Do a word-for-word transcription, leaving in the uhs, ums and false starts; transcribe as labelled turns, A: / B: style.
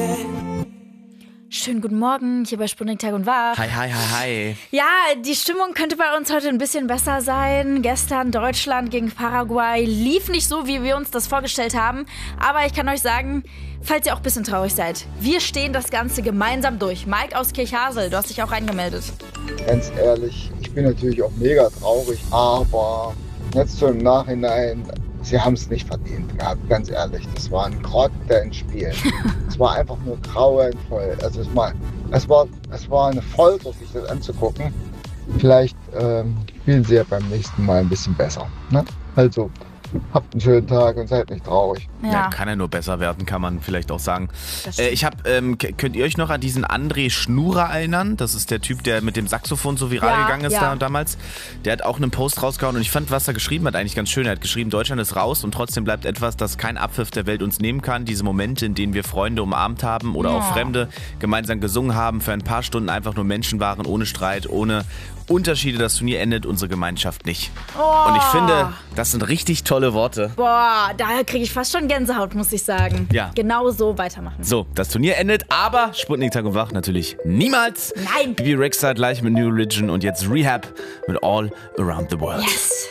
A: Schönen guten Morgen, hier bei Sputnik Tag und Wach.
B: Hi, hi, hi, hi.
A: Ja, die Stimmung könnte bei uns heute ein bisschen besser sein. Gestern Deutschland gegen Paraguay lief nicht so, wie wir uns das vorgestellt haben. Aber ich kann euch sagen, falls ihr auch ein bisschen traurig seid, wir stehen das Ganze gemeinsam durch. Mike aus Kirchhasel, du hast dich auch reingemeldet.
C: Ganz ehrlich, ich bin natürlich auch mega traurig, aber jetzt so im Nachhinein, sie haben es nicht verdient gehabt, ganz ehrlich. Das war ein Grottenspiel. Es war einfach nur grauenvoll. Also es war, es war, es war eine Folter, sich das anzugucken. Vielleicht ähm, spielen sie ja beim nächsten Mal ein bisschen besser. Ne? Also, habt einen schönen Tag und seid nicht traurig.
A: Ja.
B: Ja, kann ja nur besser werden, kann man vielleicht auch sagen. Äh, ich hab, ähm, k- könnt ihr euch noch an diesen André Schnurer erinnern? Das ist der Typ, der mit dem Saxophon so viral
A: Ja,
B: gegangen ist
A: ja.
B: da, damals. Der hat auch einen Post rausgehauen und ich fand, was er geschrieben hat, eigentlich ganz schön. Er hat geschrieben, Deutschland ist raus und trotzdem bleibt etwas, das kein Abpfiff der Welt uns nehmen kann. Diese Momente, in denen wir Freunde umarmt haben oder
A: Ja.
B: auch Fremde gemeinsam gesungen haben, für ein paar Stunden einfach nur Menschen waren, ohne Streit, ohne Unterschiede. Das Turnier endet unsere Gemeinschaft nicht.
A: Oh.
B: Und ich finde, das sind richtig tolle Worte.
A: Boah, da kriege ich fast schon Gänsehaut, muss ich sagen.
B: Ja.
A: Genau so weitermachen.
B: So, das Turnier endet, aber Sputnik Tag und Wach natürlich niemals.
A: Nein.
B: Bibi Rexha gleich mit New Religion und jetzt Rehab mit All Around the World.
A: Yes.